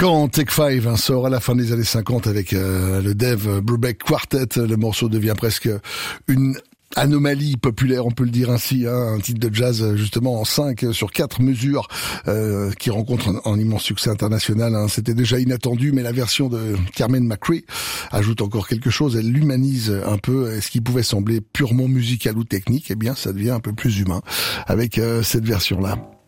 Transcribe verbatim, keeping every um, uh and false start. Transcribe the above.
Quand Take Five hein, sort à la fin des années cinquante avec euh, le Dave Brubeck Quartet, le morceau devient presque une anomalie populaire, on peut le dire ainsi, hein, un titre de jazz justement en cinq sur quatre mesures euh, qui rencontre un, un immense succès international. Hein. C'était déjà inattendu, mais la version de Carmen McRae ajoute encore quelque chose. Elle l'humanise un peu. Ce qui pouvait sembler purement musical ou technique, eh bien, ça devient un peu plus humain avec euh, cette version-là.